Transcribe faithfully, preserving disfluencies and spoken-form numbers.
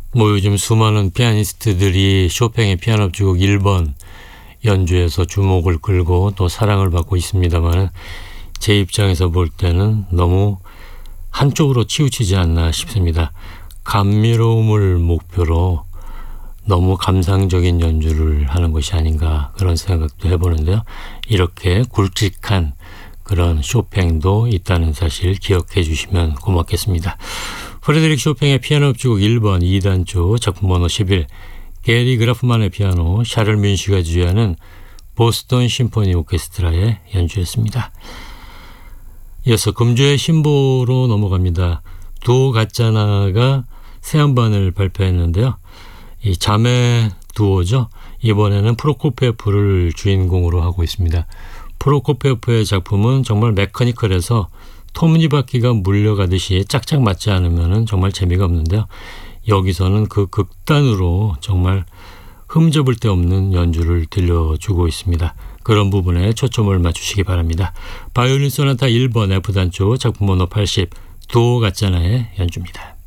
뭐 요즘 수많은 피아니스트들이 쇼팽의 피아노 협주곡 일 번 연주에서 주목을 끌고 또 사랑을 받고 있습니다만 제 입장에서 볼 때는 너무 한쪽으로 치우치지 않나 싶습니다. 감미로움을 목표로 너무 감상적인 연주를 하는 것이 아닌가 그런 생각도 해보는데요. 이렇게 굵직한 그런 쇼팽도 있다는 사실 기억해 주시면 고맙겠습니다. 프레드릭 쇼팽의 피아노 협주곡 일 번 이 단조 작품 번호 십일, 게리 그라프만의 피아노, 샤를 뮌시가 지휘하는 보스턴 심포니 오케스트라의 연주였습니다. 이어서 금주의 신보로 넘어갑니다. 두오 가짜나가 새 음반을 발표했는데요. 이 자매 두오죠. 이번에는 프로코피에프를 주인공으로 하고 있습니다. 프로코피에프의 작품은 정말 메커니컬해서 톱니바퀴가 물려가듯이 짝짝 맞지 않으면 정말 재미가 없는데요. 여기서는 그 극단으로 정말 흠접을 데 없는 연주를 들려주고 있습니다. 그런 부분에 초점을 맞추시기 바랍니다. 바이올린 소나타 일 번 F단조 작품 번호 팔십, 두오 가짜나의 연주입니다.